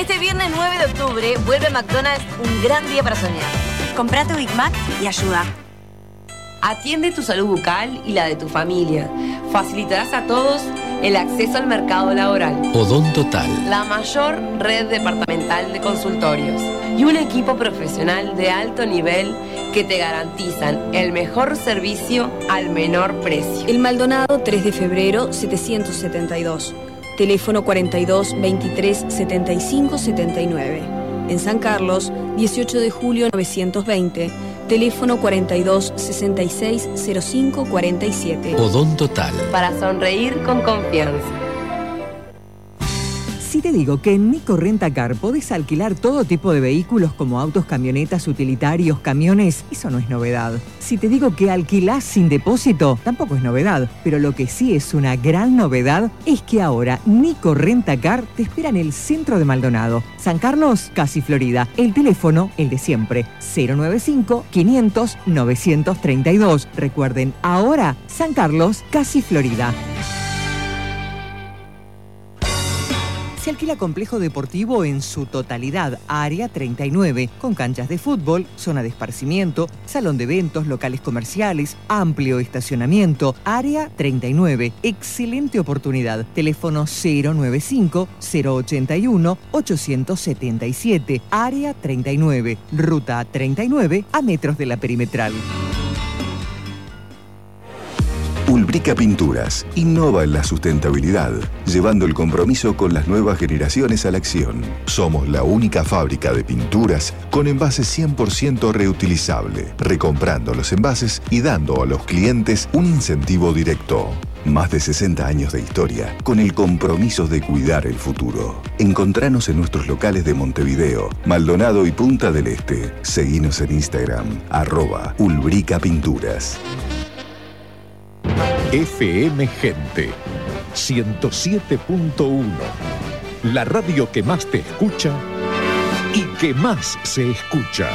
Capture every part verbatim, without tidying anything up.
Este viernes nueve de octubre vuelve a McDonald's un gran día para soñar. Comprá tu Big Mac y ayuda. Atiende tu salud bucal y la de tu familia. Facilitarás a todos el acceso al mercado laboral. Odontotal, La mayor red departamental de consultorios y un equipo profesional de alto nivel que te garantizan el mejor servicio al menor precio. El Maldonado, tres de febrero, setecientos setenta y dos. Teléfono cuarenta y dos, veintitrés, setenta y cinco, setenta y nueve. En San Carlos, dieciocho de julio, novecientos veinte. Teléfono cuarenta y dos, sesenta y seis, cero cinco, cuarenta y siete. Odontotal. Para sonreír con confianza. Si te digo que en Nico Rentacar podés alquilar todo tipo de vehículos como autos, camionetas, utilitarios, camiones, eso no es novedad. Si te digo que alquilás sin depósito, tampoco es novedad. Pero lo que sí es una gran novedad es que ahora Nico Rentacar te espera en el centro de Maldonado. San Carlos, casi Florida. El teléfono, el de siempre, cero noventa y cinco, quinientos, novecientos treinta y dos. Recuerden, ahora San Carlos, casi Florida. Se alquila complejo deportivo en su totalidad, Área treinta y nueve, con canchas de fútbol, zona de esparcimiento, salón de eventos, locales comerciales, amplio estacionamiento, Área treinta y nueve. Excelente oportunidad. Teléfono cero noventa y cinco, cero ochenta y uno, ochocientos setenta y siete. Área treinta y nueve, Ruta treinta y nueve, a metros de la perimetral. Ulbrica Pinturas innova en la sustentabilidad, llevando el compromiso con las nuevas generaciones a la acción. Somos la única fábrica de pinturas con envases cien por ciento reutilizable, recomprando los envases y dando a los clientes un incentivo directo. Más de sesenta años de historia con el compromiso de cuidar el futuro. Encontranos en nuestros locales de Montevideo, Maldonado y Punta del Este. Seguinos en Instagram, arroba Ulbrica Pinturas. F M Gente ciento siete punto uno, la radio que más te escucha y que más se escucha.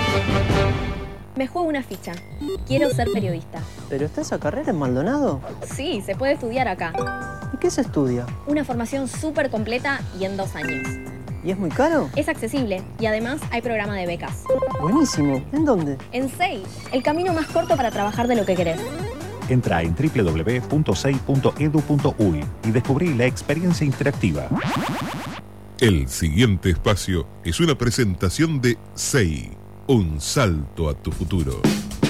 Me juego una ficha. Quiero ser periodista. ¿Pero está esa carrera en Maldonado? Sí, se puede estudiar acá. ¿Y qué se estudia? Una formación súper completa y en dos años. ¿Y es muy caro? Es accesible y además hay programa de becas. Buenísimo. ¿En dónde? En S E I, el camino más corto para trabajar de lo que querés. Entra en doble u doble u doble u punto sei punto edu punto uy y descubrí la experiencia interactiva. El siguiente espacio es una presentación de S E I, un salto a tu futuro.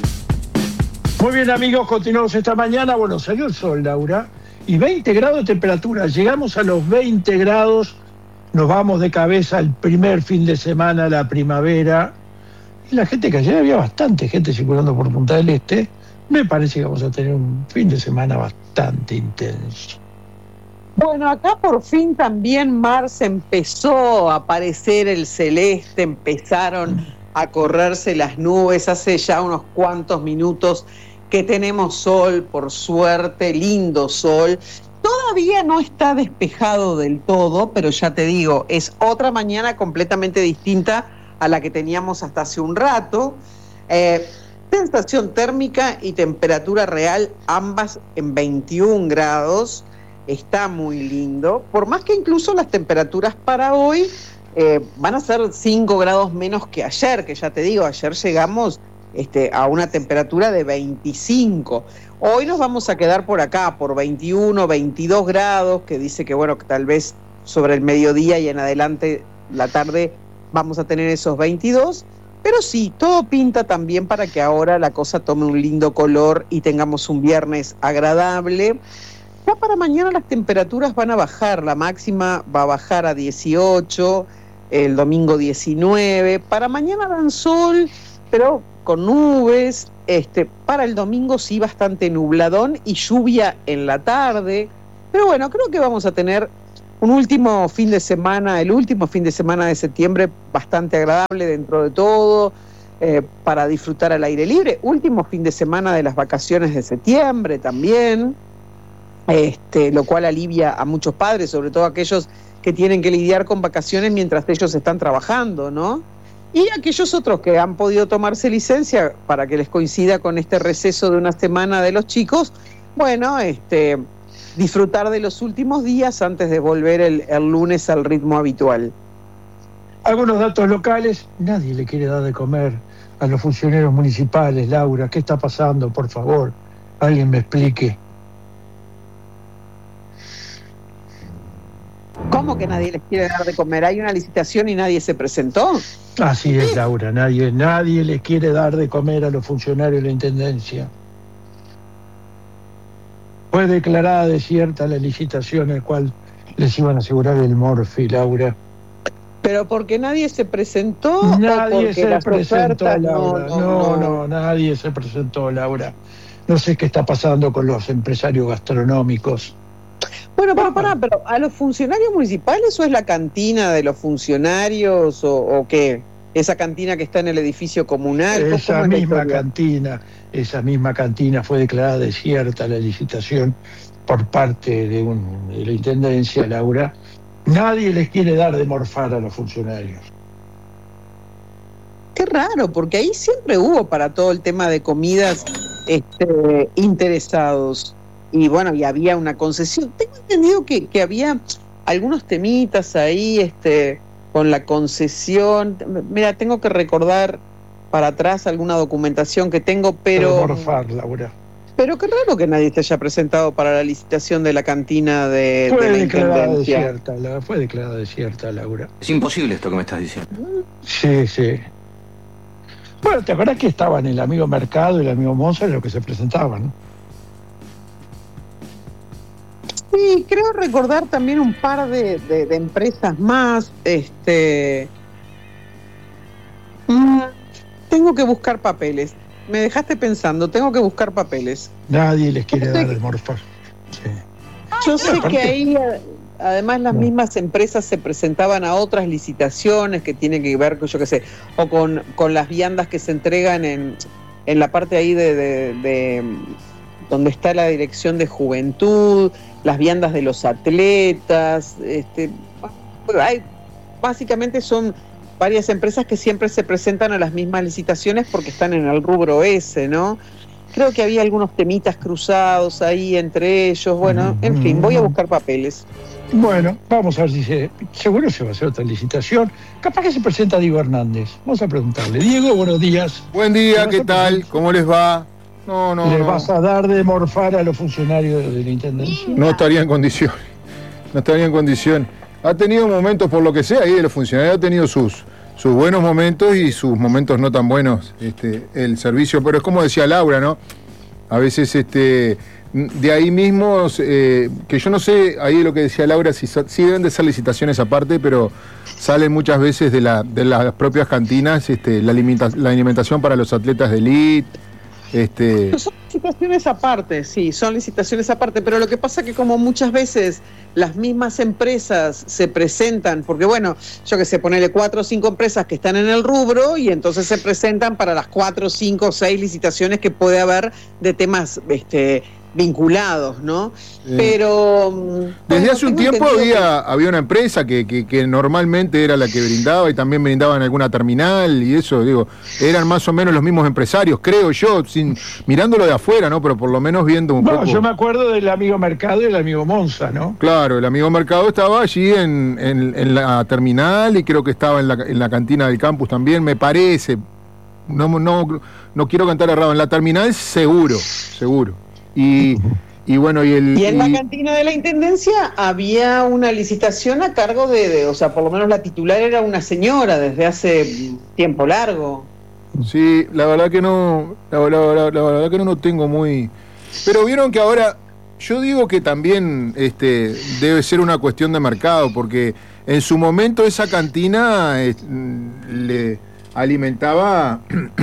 Muy bien, amigos, continuamos esta mañana. Bueno, salió el sol, Laura, y veinte grados de temperatura. Llegamos a los veinte grados, nos vamos de cabeza el primer fin de semana de la primavera. Y la gente que ayer había bastante gente circulando por Punta del Este. Me parece que vamos a tener un fin de semana bastante intenso. Bueno, acá por fin también Mars empezó a aparecer el celeste, empezaron a correrse las nubes. Hace ya unos cuantos minutos que tenemos sol, por suerte, lindo sol. Todavía no está despejado del todo, pero ya te digo, es otra mañana completamente distinta a la que teníamos hasta hace un rato. Eh, Sensación térmica y temperatura real, ambas en veintiún grados. Está muy lindo. Por más que incluso las temperaturas para hoy eh, van a ser cinco grados menos que ayer, que ya te digo, ayer llegamos este, a una temperatura de veinticinco. Hoy nos vamos a quedar por acá, por veintiuno, veintidós grados, que dice que bueno, que tal vez sobre el mediodía y en adelante la tarde vamos a tener esos veintidós. Pero sí, todo pinta también para que ahora la cosa tome un lindo color y tengamos un viernes agradable. Ya para mañana las temperaturas van a bajar, la máxima va a bajar a dieciocho, el domingo diecinueve. Para mañana dan sol, pero con nubes. Este, para el domingo sí bastante nubladón y lluvia en la tarde. Pero bueno, creo que vamos a tener un último fin de semana, el último fin de semana de septiembre, bastante agradable dentro de todo, eh, para disfrutar al aire libre. Último fin de semana de las vacaciones de septiembre también, este, lo cual alivia a muchos padres, sobre todo aquellos que tienen que lidiar con vacaciones mientras ellos están trabajando, ¿no? Y aquellos otros que han podido tomarse licencia para que les coincida con este receso de una semana de los chicos, bueno, este... disfrutar de los últimos días antes de volver el, el lunes al ritmo habitual. algunos datos locales. Nadie le quiere dar de comer a los funcionarios municipales, Laura. ¿Qué está pasando? Por favor, alguien me explique. ¿Cómo que nadie les quiere dar de comer? ¿Hay una licitación y nadie se presentó? Así es, Laura. Nadie, nadie les quiere dar de comer a los funcionarios de la Intendencia. Fue declarada desierta la licitación en la cual les iban a asegurar el Morphy, Laura. ¿Pero porque nadie se presentó? Nadie o se las presentó, ofertas, Laura. No no, no, no, nadie se presentó, Laura. No sé qué está pasando con los empresarios gastronómicos. Bueno, pero pará, pero ¿a los funcionarios municipales o es la cantina de los funcionarios o, o qué? Esa cantina que está en el edificio comunal. Esa misma cantina, esa misma cantina fue declarada desierta la licitación por parte de, un, de la Intendencia, Laura. Nadie les quiere dar de morfar a los funcionarios. Qué raro, porque ahí siempre hubo para todo el tema de comidas este, interesados. Y bueno, y había una concesión. Tengo entendido que, que había algunos temitas ahí este, con la concesión. Mira, tengo que recordar para atrás alguna documentación que tengo, pero... Por morfar, Laura. Pero qué raro que nadie se haya presentado para la licitación de la cantina de, fue de la declarada Intendencia. Desierta, la, fue declarada desierta, Laura. Es imposible esto que me estás diciendo. Sí, sí. Bueno, ¿te acuerdas que estaban el amigo Mercado y el amigo Monza en lo que se presentaban, ¿no? Sí, creo recordar también un par de, de, de empresas más. Este, mm, tengo que buscar papeles. Me dejaste pensando, tengo que buscar papeles. Nadie les quiere dar de morfar. Sí. Yo sé que ahí, además, las mismas empresas se presentaban a otras licitaciones que tienen que ver, yo qué sé, o con, con las viandas que se entregan en, en la parte ahí de, de, de donde está la dirección de juventud, las viandas de los atletas, este, hay, básicamente son varias empresas que siempre se presentan a las mismas licitaciones porque están en el rubro ese, ¿no? Creo que había algunos temitas cruzados ahí entre ellos, bueno, en fin, voy a buscar papeles. Bueno, vamos a ver si se... Seguro se va a hacer otra licitación. Capaz que se presenta Diego Hernández. Vamos a preguntarle. Diego, buenos días. Buen día, ¿qué tal? ¿Cómo les va? No, no, ¿Le no. vas a dar de morfar a los funcionarios de la Intendencia? No estaría en condición. No estaría en condición. Ha tenido momentos, por lo que sea, ahí de los funcionarios ha tenido sus, sus buenos momentos y sus momentos no tan buenos, este, el servicio. Pero es como decía Laura, ¿no? A veces, este, de ahí mismo, eh, que yo no sé, ahí lo que decía Laura, si, si deben de ser licitaciones aparte, pero salen muchas veces de, la, de las propias cantinas este, la, limita, la alimentación para los atletas de elite. Este... Son licitaciones aparte, sí, son licitaciones aparte, pero lo que pasa es que como muchas veces las mismas empresas se presentan, porque bueno, yo que sé, ponele cuatro o cinco empresas que están en el rubro y entonces se presentan para las cuatro, cinco o seis licitaciones que puede haber de temas este, vinculados, ¿no? Sí. Pero... Desde bueno, hace un tengo tiempo entendido había, que... había una empresa que, que, que normalmente era la que brindaba y también brindaba en alguna terminal y eso, digo, eran más o menos los mismos empresarios, creo yo, sin mirándolo de afuera, ¿no? Pero por lo menos viendo un no, poco... yo me acuerdo del amigo Mercado y el amigo Monza, ¿no? Claro, el amigo Mercado estaba allí en, en, en la terminal y creo que estaba en la, en la cantina del campus también, me parece. No, no, no quiero cantar errado, en la terminal seguro, seguro. Y, y bueno, y el... Y en y... la cantina de la Intendencia había una licitación a cargo de, de, o sea, por lo menos la titular era una señora desde hace tiempo largo. Sí, la verdad que no, la, la, la, la verdad que no lo tengo muy... Pero vieron que ahora, yo digo que también este, debe ser una cuestión de mercado, porque en su momento esa cantina eh, le... alimentaba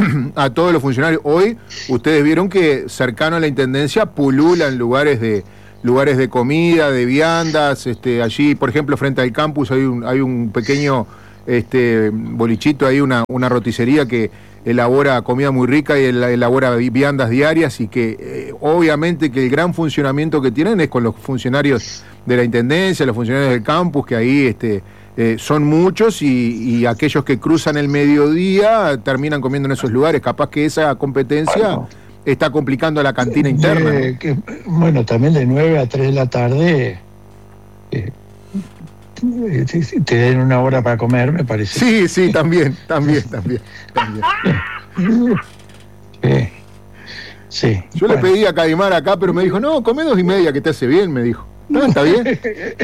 a todos los funcionarios. Hoy ustedes vieron que cercano a la Intendencia pululan lugares de lugares de comida, de viandas, este, allí, por ejemplo, frente al campus hay un, hay un pequeño este, bolichito, hay una, una roticería que elabora comida muy rica y elabora viandas diarias y que eh, obviamente que el gran funcionamiento que tienen es con los funcionarios de la Intendencia, los funcionarios del campus, que ahí este, eh, son muchos y, y aquellos que cruzan el mediodía terminan comiendo en esos lugares. Capaz que esa competencia bueno, está complicando la cantina interna. Eh, que, bueno, también de nueve a tres de la tarde, eh, eh, te, te den una hora para comer, me parece. Sí, sí, también, también, también. también. Sí. Sí. Yo bueno. le pedí a Caimar acá, pero me dijo, no, come dos y media, que te hace bien, me dijo. No, está bien.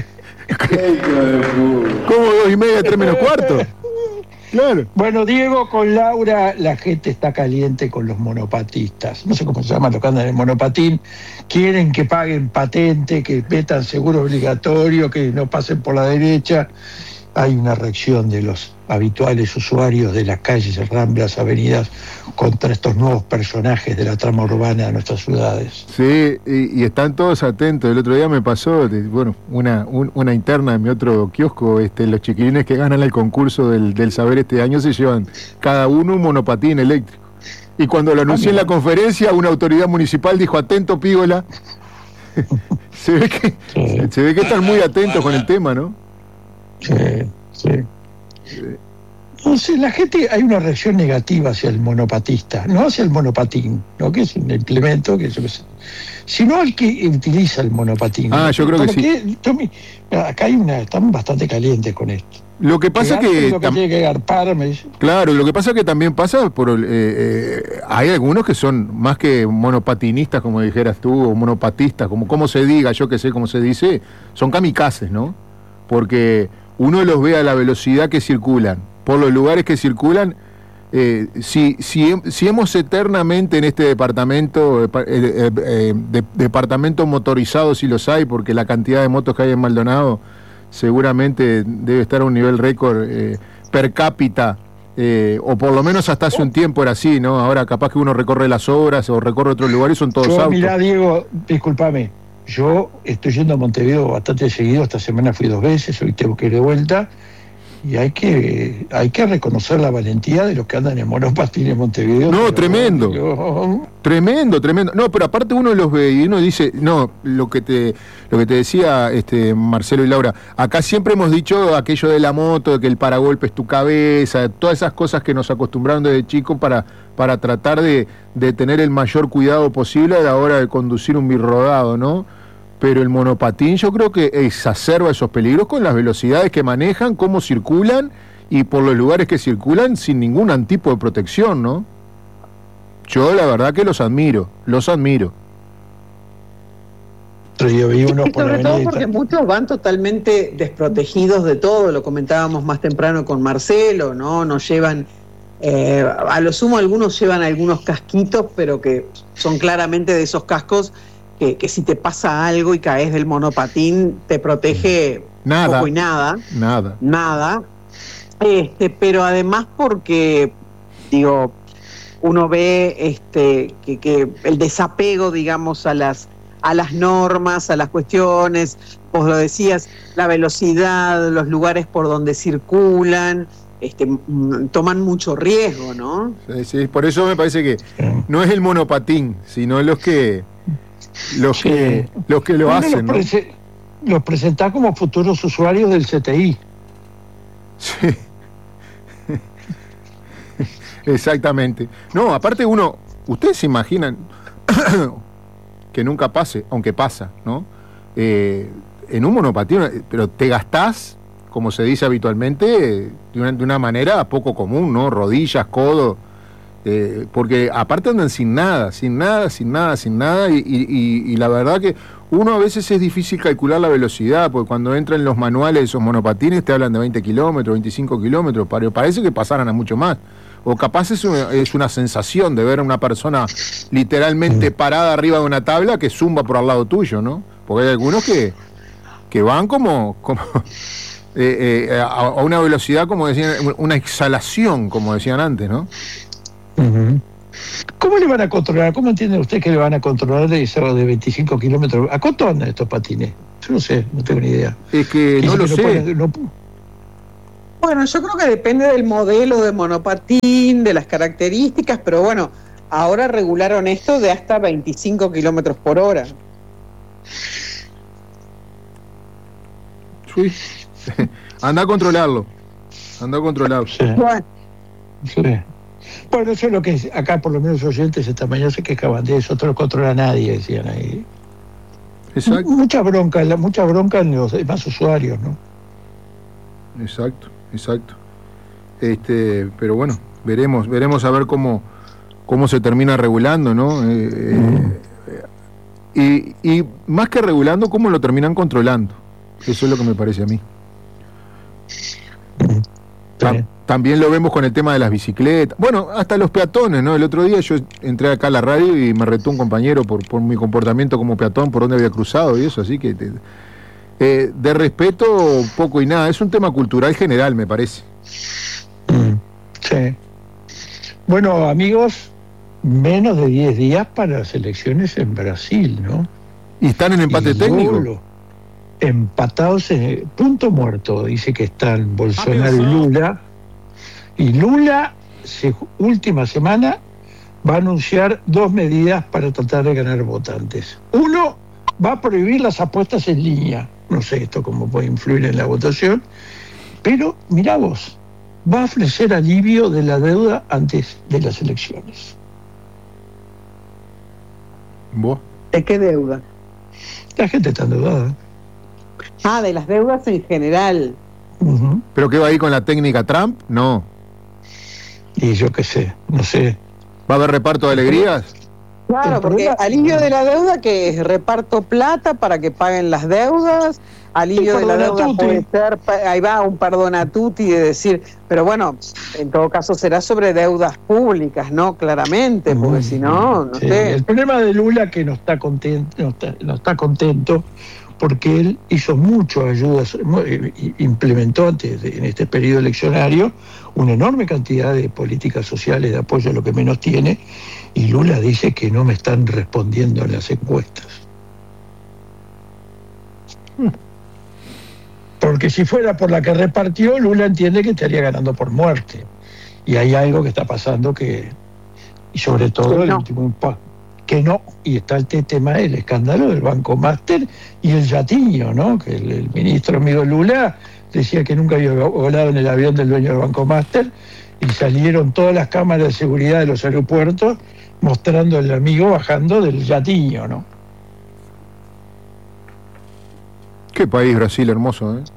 ¿Cómo dos y media, tres menos cuarto? Claro. Bueno, Diego, con Laura, la gente está caliente con los monopatistas. No sé cómo se llaman los que andan en monopatín. Quieren que paguen patente, que metan seguro obligatorio, que no pasen por la derecha. Hay una reacción de los habituales usuarios de las calles, ramblas, avenidas, contra estos nuevos personajes de la trama urbana de nuestras ciudades. Sí, y, y están todos atentos. El otro día me pasó, de, bueno, una, un, una interna en mi otro kiosco, este, los chiquilines que ganan el concurso del, del saber este año se llevan cada uno un monopatín eléctrico. Y cuando lo anuncié ah, en la conferencia, una autoridad municipal dijo, atento, pígola. se, ve que, sí. se ve que están muy atentos con el tema, ¿no? Sí, sí. No sé, la gente, hay una reacción negativa hacia el monopatista, no hacia el monopatín, ¿no? Que es un implemento, que yo sé, sino al que utiliza el monopatín. Ah, yo creo Como que sí. Que, yo, acá hay una, están bastante calientes con esto. Lo que pasa que, que, lo que tiene que garpar, me dice. Claro, lo que pasa que también pasa por eh, eh, hay algunos que son más que monopatinistas, como dijeras tú, o monopatistas, como como se diga, yo que sé cómo se dice, son kamikazes, ¿no? Porque uno los ve a la velocidad que circulan, por los lugares que circulan. Eh, si, si, si hemos eternamente en este departamento, eh, eh, eh, de, departamento motorizado, si los hay, porque la cantidad de motos que hay en Maldonado seguramente debe estar a un nivel récord eh, per cápita, eh, o por lo menos hasta hace un tiempo era así, ¿no? Ahora capaz que uno recorre las obras o recorre otros lugares, son todos Yo, autos. Mirá, Diego, discúlpame. Yo estoy yendo a Montevideo bastante seguido, esta semana fui dos veces, hoy tengo que ir de vuelta, y hay que hay que reconocer la valentía de los que andan en monopatín en Montevideo. No, tremendo, yo... tremendo, tremendo. No, pero aparte uno los ve y uno dice, no, lo que te lo que te decía este Marcelo y Laura, acá siempre hemos dicho aquello de la moto, de que el paragolpe es tu cabeza, todas esas cosas que nos acostumbraron desde chicos para, para tratar de, de tener el mayor cuidado posible a la hora de conducir un birrodado, ¿no? Pero el monopatín yo creo que exacerba esos peligros con las velocidades que manejan, cómo circulan y por los lugares que circulan sin ningún tipo de protección, ¿no? Yo la verdad que los admiro, los admiro. Yo vi uno por sobre todo porque muchos van totalmente desprotegidos de todo, lo comentábamos más temprano con Marcelo, ¿no? Nos llevan, eh, a lo sumo algunos llevan algunos casquitos, pero que son claramente de esos cascos Que, que si te pasa algo y caes del monopatín te protege nada, poco y nada. Nada. Nada. Este, pero además porque, digo, uno ve este que, que el desapego, digamos, a las, a las normas, a las cuestiones, vos lo decías, la velocidad, los lugares por donde circulan, este, toman mucho riesgo, ¿no? Sí, sí, por eso me parece que no es el monopatín, sino los que los sí. que los que lo bueno, hacen, los, prese ¿no? los presentás como futuros usuarios del C T I. Sí. Exactamente. No, aparte uno, ustedes se imaginan que nunca pase, aunque pasa, ¿no? Eh, en un monopatín, pero te gastás, como se dice habitualmente, de una, de una manera poco común, ¿no? Rodillas, codo. Eh, porque aparte andan sin nada, sin nada, sin nada, sin nada y, y, y la verdad que uno a veces es difícil calcular la velocidad, porque cuando entran en los manuales de esos monopatines te hablan de veinte kilómetros, veinticinco kilómetros, pero parece que pasaran a mucho más, o capaz es una, es una sensación de ver a una persona literalmente parada arriba de una tabla que zumba por al lado tuyo, ¿no? Porque hay algunos que, que van como, como eh, eh, a, a una velocidad, como decían, una exhalación, como decían antes, ¿no? ¿Cómo le van a controlar? ¿Cómo entiende usted que le van a controlar de cerro de veinticinco kilómetros? ¿A cuánto andan estos patines? Yo no sé, no tengo ni idea. Es que no lo sé. Pueden, no... Bueno, yo creo que depende del modelo de monopatín, de las características, pero bueno, ahora regularon esto de hasta veinticinco kilómetros por hora. Sí. Anda a controlarlo. Anda a controlarlo. Sí. Bueno. Sí. Bueno, eso es lo que es, acá por lo menos oyentes esta mañana se quejaban de eso, no lo controla nadie, decían ahí. Exacto. Mucha bronca, mucha bronca en los demás usuarios, ¿no? Exacto, exacto. Este, pero bueno, veremos, veremos a ver cómo, cómo se termina regulando, ¿no? Eh, eh, y, y más que regulando, cómo lo terminan controlando. Eso es lo que me parece a mí. Tam, también lo vemos con el tema de las bicicletas. Bueno, hasta los peatones, ¿no? El otro día yo entré acá a la radio y me retó un compañero por, por mi comportamiento como peatón, por dónde había cruzado y eso, así que te, eh, de respeto poco y nada. Es un tema cultural general, me parece. Sí. Bueno, amigos, menos de diez días para las elecciones en Brasil, ¿no? ¿Y están en empate y técnico? Lolo, empatados en punto muerto, dice que están Bolsonaro y Lula. Y Lula, se, última semana, va a anunciar dos medidas para tratar de ganar votantes. Uno, va a prohibir las apuestas en línea. No sé esto cómo puede influir en la votación. Pero, mirá vos, va a ofrecer alivio de la deuda antes de las elecciones. ¿Vos? ¿De qué deuda? La gente está endeudada. Ah, de las deudas en general. Uh-huh. ¿Pero qué va a ir con la técnica Trump? No. Y yo qué sé, no sé. ¿Va a haber reparto de alegrías? Claro, porque alivio de la deuda, que es reparto plata para que paguen las deudas, alivio de la deuda puede ser, ahí va un perdonatuti de decir, pero bueno, en todo caso será sobre deudas públicas, ¿no? Claramente, porque mm, si no, no sí. sé. El problema de Lula que no está contento, no está, no está contento porque él hizo muchas ayudas, implementó antes de, en este periodo eleccionario una enorme cantidad de políticas sociales de apoyo a lo que menos tiene, y Lula dice que no me están respondiendo en las encuestas. Porque si fuera por la que repartió, Lula entiende que estaría ganando por muerte. Y hay algo que está pasando que, y sobre todo no. el último impacto, que no, y está el tema del escándalo del Banco Master y el Yatiño, ¿no? Que el, el ministro amigo Lula decía que nunca había volado en el avión del dueño del Banco Master, y salieron todas las cámaras de seguridad de los aeropuertos mostrando al amigo bajando del Yatiño, ¿no? Qué país Brasil hermoso, ¿eh?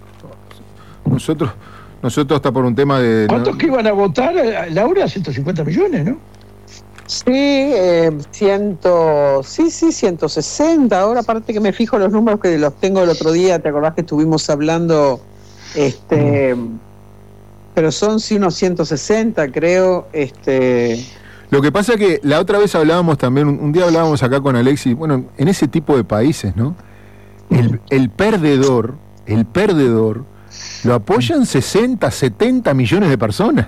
Nosotros, nosotros hasta por un tema de... ¿Cuántos no... que iban a votar, Laura? ciento cincuenta millones, ¿no? Sí, eh, ciento, sí, sí, ciento sesenta. Ahora, aparte que me fijo los números que los tengo el otro día, ¿te acordás que estuvimos hablando? Este, mm. Pero son sí unos ciento sesenta, creo. Este. Lo que pasa es que la otra vez hablábamos también, un día hablábamos acá con Alexis, bueno, en ese tipo de países, ¿no? El, el perdedor, el perdedor, lo apoyan sesenta, setenta millones de personas.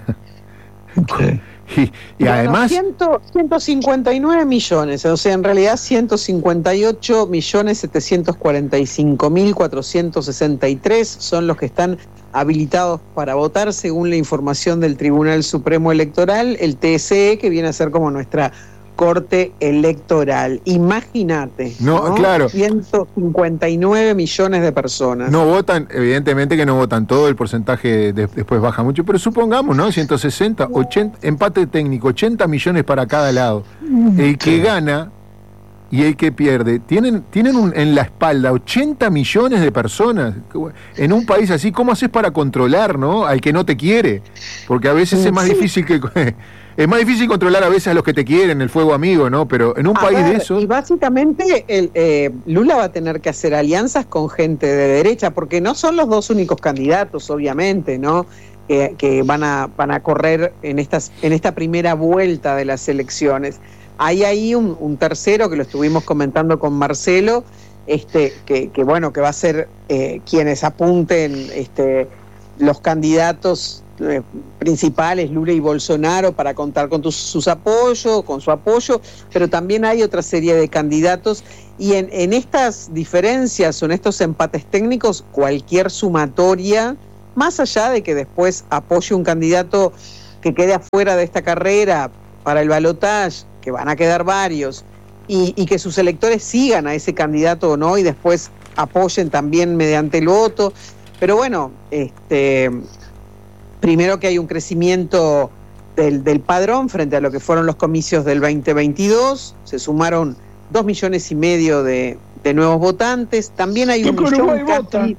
Sí. Y, y bueno, además... ciento cincuenta y nueve millones, o sea, en realidad ciento cincuenta y ocho millones setecientos cuarenta y cinco mil cuatrocientos sesenta y tres son los que están habilitados para votar según la información del Tribunal Supremo Electoral, el T S E, que viene a ser como nuestra corte electoral. Imagínate, no, ¿no? Claro. ciento cincuenta y nueve millones de personas. No votan, evidentemente que no votan todo, el porcentaje de, después baja mucho, pero supongamos, ¿no? ciento sesenta, ochenta, empate técnico, ochenta millones para cada lado. El que gana y el que pierde, tienen, tienen un, en la espalda ochenta millones de personas. En un país así, ¿cómo haces para controlar, ¿no? Al que no te quiere? Porque a veces sí. es más difícil que... Es más difícil controlar a veces a los que te quieren, el fuego amigo, ¿no? Pero en un a país ver, de esos... Y básicamente el, eh, Lula va a tener que hacer alianzas con gente de derecha, porque no son los dos únicos candidatos, obviamente, ¿no? Que, que van a van a correr en estas en esta primera vuelta de las elecciones. Hay ahí un, un tercero que lo estuvimos comentando con Marcelo, este que, que bueno, que va a ser eh, quienes apunten este los candidatos eh, principales, Lula y Bolsonaro, para contar con tus, sus apoyos, con su apoyo, pero también hay otra serie de candidatos, y en, en estas diferencias o en estos empates técnicos, cualquier sumatoria, más allá de que después apoye un candidato que quede afuera de esta carrera para el balotaje, que van a quedar varios, y, y que sus electores sigan a ese candidato o no, y después apoyen también mediante el voto. Pero bueno, este, primero que hay un crecimiento del, del padrón frente a lo que fueron los comicios del veinte veintidós, se sumaron dos millones y medio de, de nuevos votantes, también hay un millón casi,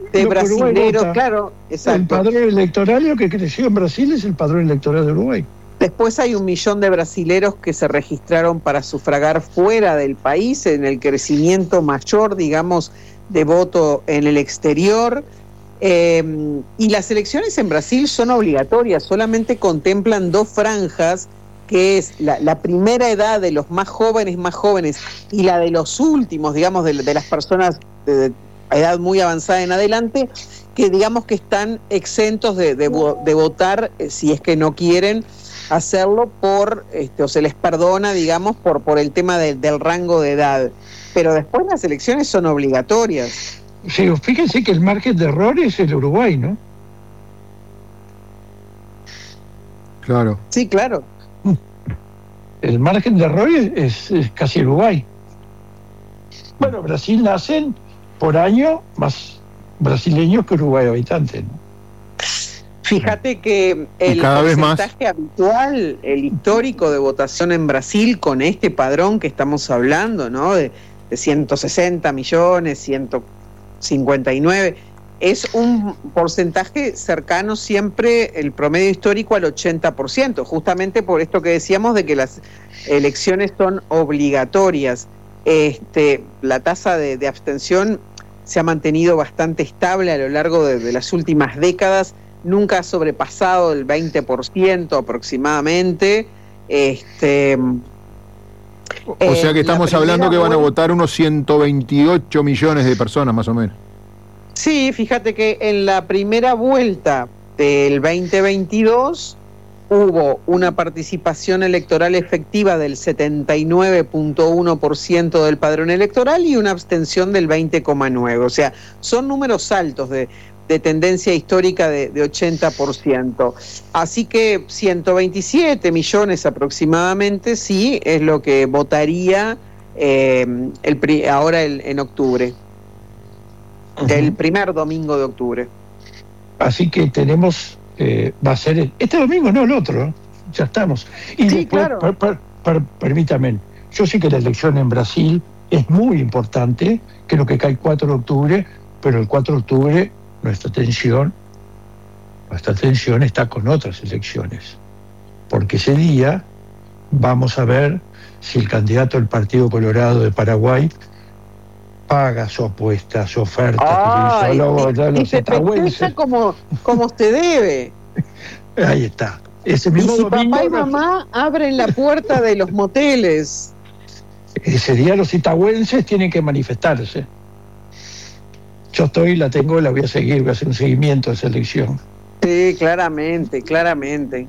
de Lo que Uruguay brasileros, vota. claro, exacto. El padrón electoral, lo que creció en Brasil es el padrón electoral de Uruguay. Después hay un millón de brasileros que se registraron para sufragar fuera del país, en el crecimiento mayor, digamos, de voto en el exterior. Eh, y las elecciones en Brasil son obligatorias, solamente contemplan dos franjas, que es la, la primera edad de los más jóvenes, más jóvenes, y la de los últimos, digamos, de, de las personas de, de edad muy avanzada en adelante, que digamos que están exentos de, de, de votar eh, si es que no quieren hacerlo por, este, o se les perdona, digamos, por, por el tema de, del rango de edad. Pero después las elecciones son obligatorias. Sí, fíjense que el margen de error es el Uruguay, ¿no? Claro. Sí, claro. El margen de error es, es, es casi Uruguay. Bueno, Brasil nacen por año más brasileños que Uruguay habitantes, ¿no? Fíjate que el cada vez más. porcentaje habitual, el histórico de votación en Brasil con este padrón que estamos hablando, ¿no? De, de ciento sesenta millones, ciento cincuenta y nueve, es un porcentaje cercano siempre, el promedio histórico, al ochenta por ciento, justamente por esto que decíamos de que las elecciones son obligatorias. Este, la tasa de, de abstención se ha mantenido bastante estable a lo largo de, de las últimas décadas, nunca ha sobrepasado el veinte por ciento aproximadamente. Este, O sea que estamos hablando que van a votar unos ciento veintiocho millones de personas más o menos. Sí, fíjate que en la primera vuelta del veinte veintidós hubo una participación electoral efectiva del setenta y nueve punto uno por ciento del padrón electoral y una abstención del veinte coma nueve por ciento. O sea, son números altos de, de tendencia histórica de, de ochenta por ciento. Así que ciento veintisiete millones aproximadamente, sí, es lo que votaría eh, el, ahora el, en octubre. Uh-huh. El primer domingo de octubre. Así que tenemos, eh, va a ser el, este domingo, no el otro, ¿eh? Ya estamos. Y sí, después, claro. per, per, per, permítame, yo sé que la elección en Brasil es muy importante, creo que cae cuatro de octubre, pero el cuatro de octubre nuestra atención, nuestra atención está con otras elecciones, porque ese día vamos a ver si el candidato del Partido Colorado de Paraguay paga su apuesta, su oferta. Ay, solo, y, y se festeja como, como se debe. Ahí está. Ese mismo y si domingo, papá y mamá abren la puerta de los moteles. Ese día los itagüenses tienen que manifestarse. Yo estoy, la tengo, la voy a seguir, voy a hacer un seguimiento de esa elección. Sí, claramente, claramente.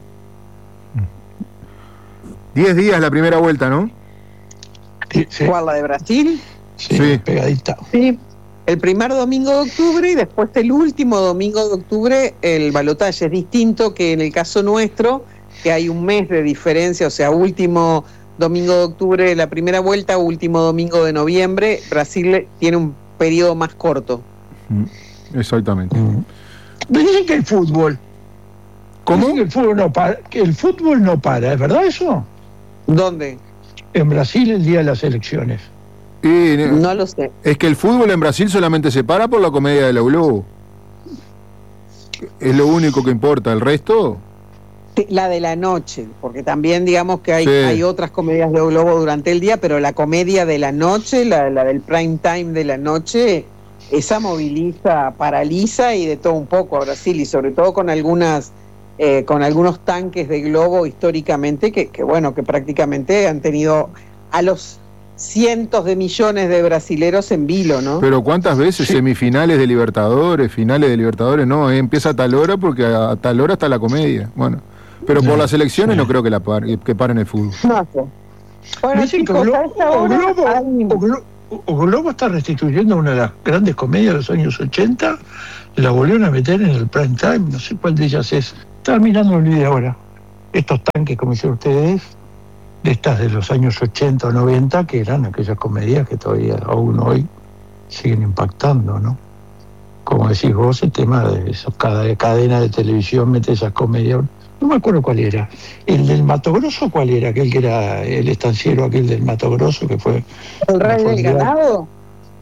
Diez días la primera vuelta, ¿no? Sí, sí. ¿Cuál, la de Brasil? Sí, sí, pegadita. Sí, el primer domingo de octubre y después el último domingo de octubre el balotaje. Es distinto que en el caso nuestro, que hay un mes de diferencia, o sea, último domingo de octubre la primera vuelta, último domingo de noviembre. Brasil tiene un periodo más corto. Exactamente. Mm. Dicen que el fútbol. ¿Cómo? Dicen que el fútbol no para, que el fútbol no para, ¿es verdad eso? ¿Dónde? En Brasil el día de las elecciones. Y, no lo sé. Es que el fútbol en Brasil solamente se para por la comedia de la Globo. Es lo único que importa. El resto. La de la noche, porque también digamos que hay, sí. hay otras comedias de Globo durante el día, pero la comedia de la noche, la, la del prime time de la noche, esa moviliza, paraliza y de todo un poco a Brasil, y sobre todo con algunas eh, con algunos tanques de Globo históricamente que, que bueno, que prácticamente han tenido a los cientos de millones de brasileros en vilo, ¿no? Pero ¿cuántas veces sí. semifinales de Libertadores, finales de Libertadores? No, eh, empieza a tal hora porque a, a tal hora está la comedia. Bueno, pero por las elecciones no creo que la par, que paren el fútbol. No sé. Bueno, dicen chicos, que Globo, o, Globo, hay... o, Globo, o Globo está restituyendo una de las grandes comedias de los años ochenta, la volvieron a meter en el prime time, no sé cuál de ellas es. Estaba mirando el video ahora. Estos tanques, como dicen ustedes, de estas de los años ochenta o noventa, que eran aquellas comedias que todavía aún hoy siguen impactando, ¿no? Como decís vos, el tema de esos, cada cadena de televisión mete esas comedias. No me acuerdo cuál era. ¿El del Mato Grosso cuál era? Aquel que era el estanciero, aquel del Mato Grosso, que fue... ¿El Rey del Ganado?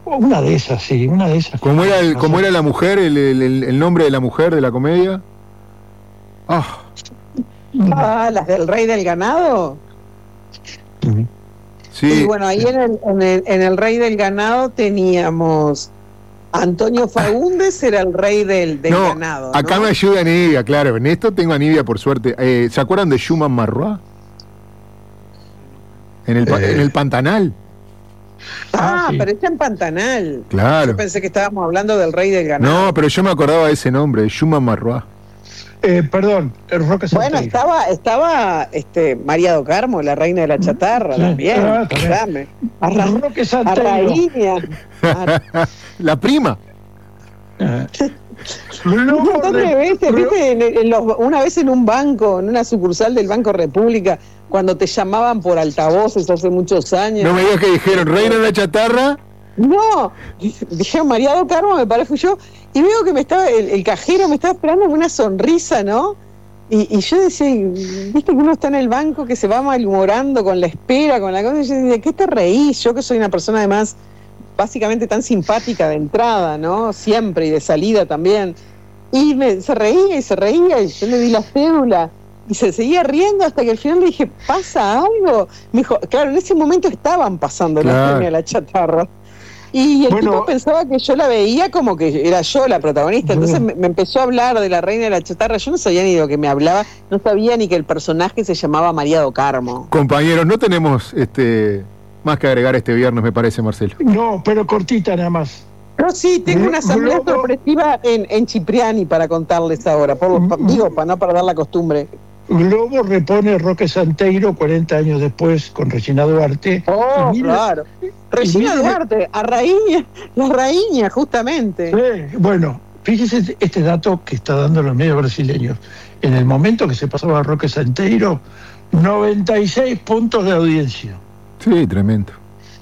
Una de esas, sí, una de esas. ¿Cómo era, el, No cómo sé. era la mujer, el, el, el- el nombre de la mujer de la comedia? Ah, Ah, las del Rey del Ganado. sí. Y bueno, ahí en el, en el, en el Rey del Ganado teníamos Antonio Faúndez, era el rey del, del no, ganado. ¿no? acá me ayuda Nivia, claro. En esto tengo a Nivia por suerte. Eh, ¿Se acuerdan de Schumann Marrois? En el, pa- Eh. en el Pantanal. Ah, Ah, sí. pero está en Pantanal. Claro. Yo pensé que estábamos hablando del Rey del Ganado. No, pero yo me acordaba de ese nombre, Schumann Marrois. Eh, perdón, el Roque Bueno, Santeiro. estaba, estaba este, María do Carmo, la reina de la chatarra, Sí, también. ah, también. Dame. A, Ra- Roque a Santeiro. Raíña. A- La prima. Ah. Un Luego montón de re- veces, re- ¿viste? En- en los- una vez en un banco, en una sucursal del Banco República, cuando te llamaban por altavoces hace muchos años. No me digas que dijeron reina de la chatarra. No, dijeron María do Carmo, me parece, fui yo, y veo que me estaba, el, el cajero me estaba esperando con una sonrisa, ¿no? Y, y yo decía, viste que uno está en el banco que se va malhumorando con la espera, con la cosa, y yo decía, ¿de qué te reís? Yo que soy una persona además básicamente tan simpática de entrada, ¿no? Siempre, y de salida también. Y me, se reía y se reía, y yo le di la cédula, y se seguía riendo hasta que al final le dije, ¿pasa algo? Me dijo, claro, en ese momento estaban pasando la Claro. premia a la chatarra. Y el Bueno. tipo pensaba que yo la veía como que era yo la protagonista. Entonces No. me, me empezó a hablar de la reina de la chatarra. Yo no sabía ni de lo que me hablaba, no sabía ni que el personaje se llamaba María do Carmo. Compañeros, no tenemos este más que agregar este viernes, me parece, Marcelo. No, pero cortita nada más. Pero sí, tengo una asamblea Globo- sorpresiva en, en Cipriani para contarles ahora. Por, pa- digo, para no perder la costumbre. Globo repone Roque Santeiro cuarenta años después con Regina Duarte. Oh, Y mira- claro. Regina mira- Duarte, a Raíña, la Raíña, justamente. Eh, bueno, fíjese este dato que está dando los medios brasileños. En el momento que se pasaba a Roque Santeiro, noventa y seis puntos de audiencia. Sí, tremendo.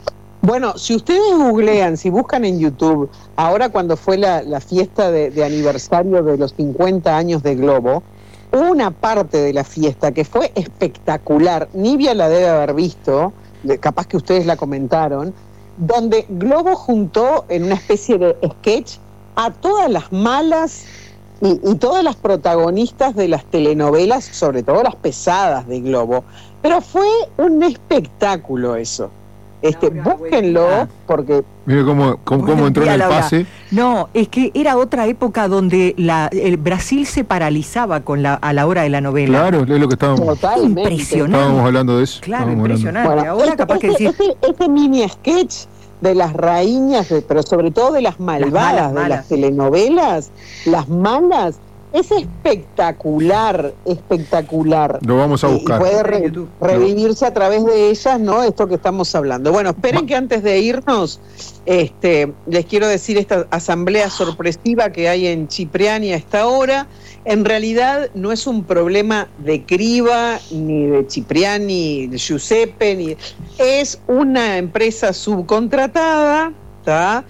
Bueno, si ustedes googlean, si buscan en YouTube, ahora cuando fue la, la fiesta de, de aniversario de los cincuenta años de Globo, una parte de la fiesta que fue espectacular, Nivia la debe haber visto, de- capaz que ustedes la comentaron, donde Globo juntó en una especie de sketch a todas las malas y, y todas las protagonistas de las telenovelas, sobre todo las pesadas de Globo. Pero fue un espectáculo eso. Este, búsquenlo, porque Mire cómo, cómo, cómo entró en el Laura. pase. No, es que era otra época donde la, el Brasil se paralizaba con la, a la hora de la novela. Claro, es lo que estábamos, totalmente. Impresionante. estábamos hablando de eso. Claro, Estábamos hablando. impresionante. Bueno, Ahora este, capaz que este- decís, este- este mini sketch de las raíñas, de- pero sobre todo de las malvadas, malas, de malas. las telenovelas, las malas, es espectacular, espectacular. Lo vamos a Y- buscar. Y puede re- YouTube. revivirse a través de ellas, ¿no? Esto que estamos hablando. Bueno, esperen que antes de irnos, este, les quiero decir esta asamblea sorpresiva que hay en Cipriani a esta hora. En realidad no es un problema de Criba, ni de Cipriani, de Giuseppe, ni es una empresa subcontratada, ¿tá?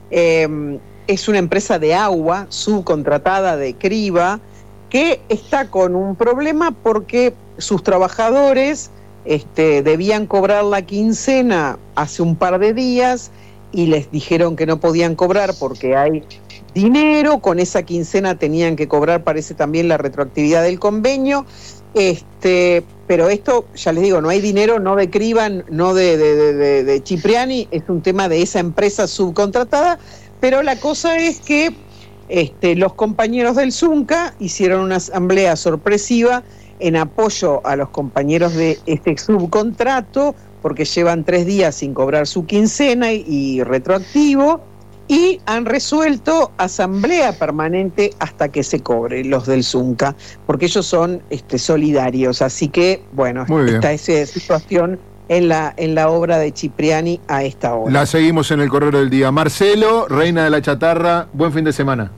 Eh, es una empresa de agua subcontratada de Criba que está con un problema porque sus trabajadores este, debían cobrar la quincena hace un par de días y les dijeron que no podían cobrar porque hay dinero, con esa quincena tenían que cobrar, parece también la retroactividad del convenio, este, pero esto, ya les digo, no hay dinero, no de Criba, no de, de, de, de, de Cipriani, es un tema de esa empresa subcontratada, pero la cosa es que este, los compañeros del Zunca hicieron una asamblea sorpresiva en apoyo a los compañeros de este subcontrato, porque llevan tres días sin cobrar su quincena y, y retroactivo, y han resuelto asamblea permanente hasta que se cobre, los del Zunca, porque ellos son este, solidarios. Así que, bueno, Muy bien. está esa situación en la, en la obra de Cipriani a esta hora. La seguimos en el correo del día. Marcelo, reina de la chatarra, buen fin de semana.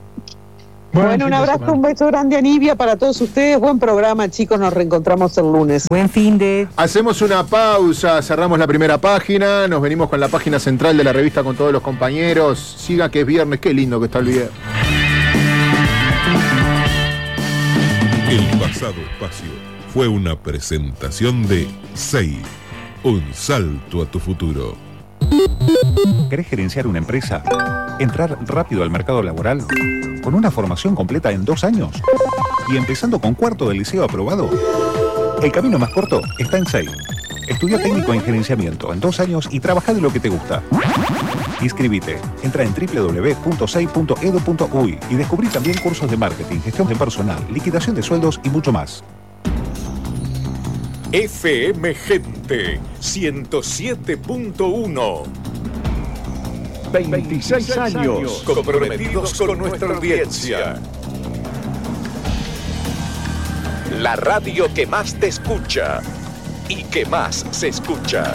Bueno, un abrazo, un beso grande a Nivia para todos ustedes. Buen programa, chicos. Nos reencontramos el lunes. buen fin de... Hacemos una pausa, cerramos la primera página, nos venimos con la página central de la revista con todos los compañeros. Siga que es viernes, qué lindo que está el viernes. El pasado espacio fue una presentación de S E I, un salto a tu futuro. ¿Querés gerenciar una empresa? ¿Entrar rápido al mercado laboral? ¿Con una formación completa en dos años? ¿Y empezando con cuarto del liceo aprobado? El camino más corto está en SEI. Estudia técnico en gerenciamiento en dos años y trabaja de lo que te gusta. Inscribite. Entra en doble u doble u doble u punto sei punto edu punto uy y descubrí también cursos de marketing, gestión de personal, liquidación de sueldos y mucho más. F M Gente ciento siete punto uno. veintiséis años comprometidos con nuestra audiencia. La radio que más te escucha y que más se escucha.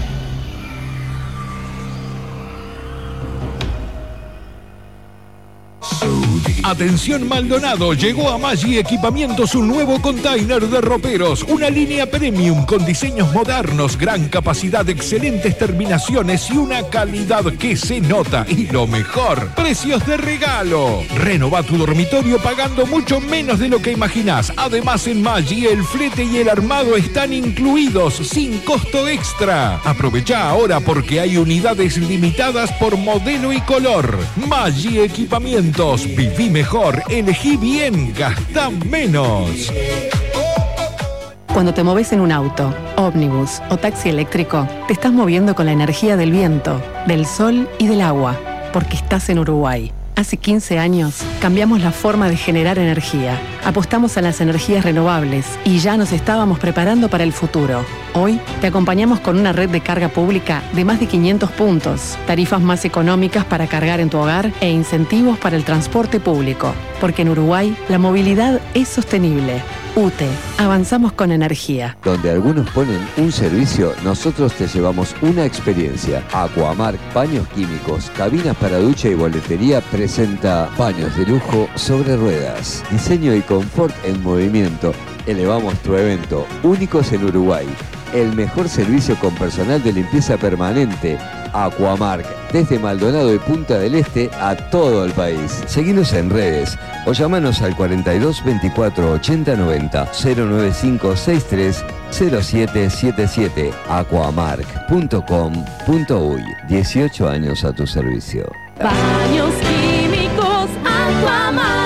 Atención Maldonado, llegó a Maggi Equipamientos un nuevo container de roperos, una línea premium con diseños modernos, gran capacidad, excelentes terminaciones y una calidad que se nota. Y lo mejor, precios de regalo. Renova tu dormitorio pagando mucho menos de lo que imaginás. Además en Maggi el flete y el armado están incluidos sin costo extra. Aprovecha ahora porque hay unidades limitadas por modelo y color. Maggi Equipamientos, viví mejor, elegí bien, gastá menos. Cuando te moves en un auto, ómnibus o taxi eléctrico, te estás moviendo con la energía del viento, del sol y del agua, porque estás en Uruguay. Hace quince años cambiamos la forma de generar energía, apostamos a las energías renovables y ya nos estábamos preparando para el futuro. Hoy te acompañamos con una red de carga pública de más de quinientos puntos, tarifas más económicas para cargar en tu hogar e incentivos para el transporte público. Porque en Uruguay la movilidad es sostenible. U T E, avanzamos con energía. Donde algunos ponen un servicio, nosotros te llevamos una experiencia. Aquamark Paños Químicos, cabinas para ducha y boletería presenta paños de lujo sobre ruedas. Diseño y confort en movimiento. Elevamos tu evento, únicos en Uruguay. El mejor servicio con personal de limpieza permanente. Aquamark, desde Maldonado y Punta del Este a todo el país. Seguinos en redes o llamanos al cuarenta y dos veinticuatro ochenta noventa cero nueve cinco sesenta y tres cero siete siete siete. aquamark punto com punto uy. dieciocho años a tu servicio. Baños Químicos Aquamark.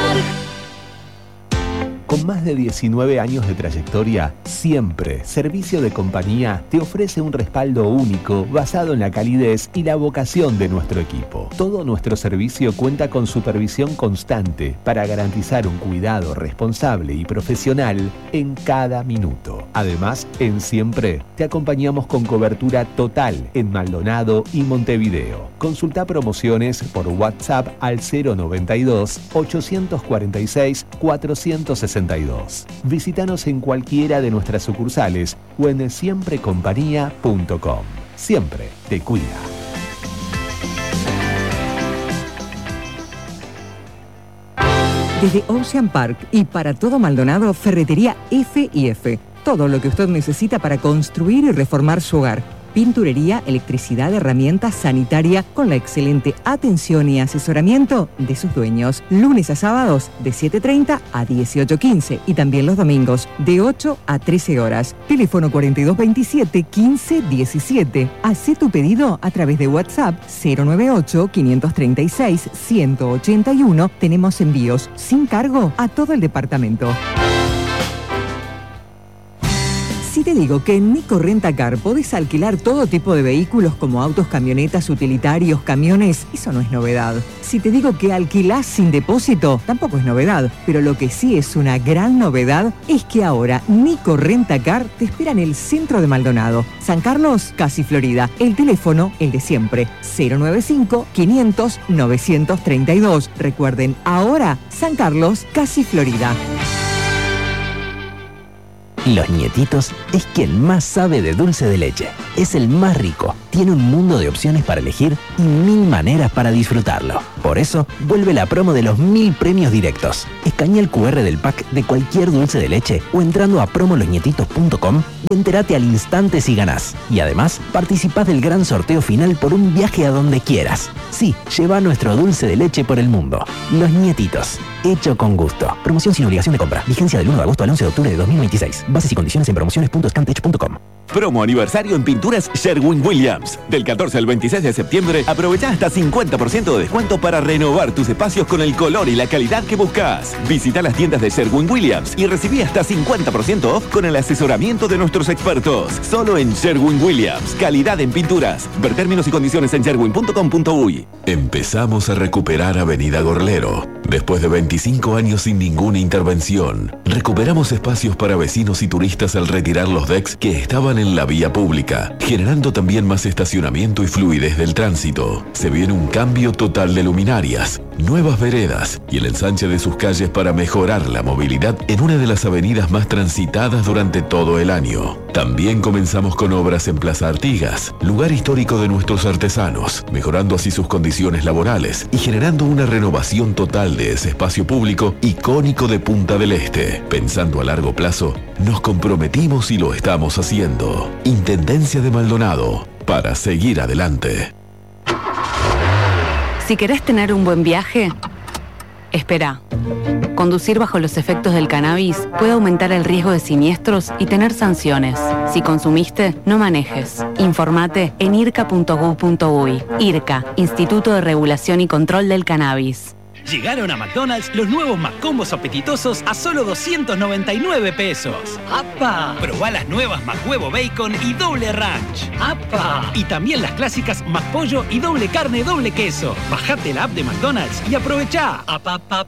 Con más de diecinueve años de trayectoria, siempre Servicio de Compañía te ofrece un respaldo único basado en la calidez y la vocación de nuestro equipo. Todo nuestro servicio cuenta con supervisión constante para garantizar un cuidado responsable y profesional en cada minuto. Además, en Siempre te acompañamos con cobertura total en Maldonado y Montevideo. Consulta promociones por WhatsApp al cero noventa y dos ochocientos cuarenta y seis cuatrocientos sesenta y dos. Visítanos en cualquiera de nuestras sucursales o en siempre compañía punto com. Siempre te cuida. Desde Ocean Park y para todo Maldonado, Ferretería F y F. Todo lo que usted necesita para construir y reformar su hogar. Pinturería, electricidad, herramientas, sanitaria, con la excelente atención y asesoramiento de sus dueños. Lunes a sábados de siete treinta a dieciocho quince y también los domingos de ocho a trece horas. Teléfono cuarenta y dos veintisiete quince diecisiete. Hacé tu pedido a través de WhatsApp cero noventa y ocho quinientos treinta y seis ciento ochenta y uno. Tenemos envíos sin cargo a todo el departamento. Si te digo que en Nico Rentacar podés alquilar todo tipo de vehículos como autos, camionetas, utilitarios, camiones, eso no es novedad. Si te digo que alquilás sin depósito, tampoco es novedad. Pero lo que sí es una gran novedad es que ahora Nico Rentacar te espera en el centro de Maldonado. San Carlos, casi Florida. El teléfono, el de siempre, cero noventa y cinco quinientos novecientos treinta y dos. Recuerden, ahora San Carlos, casi Florida. Los Nietitos es quien más sabe de dulce de leche. Es el más rico. Tiene un mundo de opciones para elegir y mil maneras para disfrutarlo. Por eso, vuelve la promo de los mil premios directos. Escanea el cu erre del pack de cualquier dulce de leche o entrando a promo los nietitos punto com y entérate al instante si ganás. Y además, participás del gran sorteo final por un viaje a donde quieras. Sí, lleva nuestro dulce de leche por el mundo. Los Nietitos. Hecho con gusto. Promoción sin obligación de compra. Vigencia del uno de agosto al once de octubre de dos mil veintiséis. Bases y condiciones en promociones punto scantech punto com. Promo aniversario en pinturas Sherwin-Williams. Del catorce al veintiséis de septiembre, aprovecha hasta cincuenta por ciento de descuento para renovar tus espacios con el color y la calidad que buscas. Visita las tiendas de Sherwin-Williams y recibí hasta cincuenta por ciento off con el asesoramiento de nuestros expertos. Solo en Sherwin-Williams. Calidad en pinturas. Ver términos y condiciones en sherwin punto com punto uy. Empezamos a recuperar Avenida Gorlero. Después de veinticinco años sin ninguna intervención, recuperamos espacios para vecinos y turistas al retirar los decks que estaban en la vía pública, generando también más estacionamiento y fluidez del tránsito. Se viene un cambio total de luminarias, nuevas veredas y el ensanche de sus calles para mejorar la movilidad en una de las avenidas más transitadas durante todo el año. También comenzamos con obras en Plaza Artigas, lugar histórico de nuestros artesanos, mejorando así sus condiciones laborales y generando una renovación total de ese espacio público icónico de Punta del Este. Pensando a largo plazo, nos comprometimos y lo estamos haciendo. Intendencia de Maldonado, para seguir adelante. Si querés tener un buen viaje, espera. Conducir bajo los efectos del cannabis puede aumentar el riesgo de siniestros y tener sanciones. Si consumiste, no manejes. Informate en irca punto gob punto uy. IRCA, Instituto de Regulación y Control del Cannabis. Llegaron a McDonald's los nuevos McCombos apetitosos a solo doscientos noventa y nueve pesos. ¡Apa! Probá las nuevas McHuevo Bacon y doble ranch. ¡Apa! Y también las clásicas McPollo y doble carne doble queso. Bajate la app de McDonald's y aprovechá. ¡Apa, pa,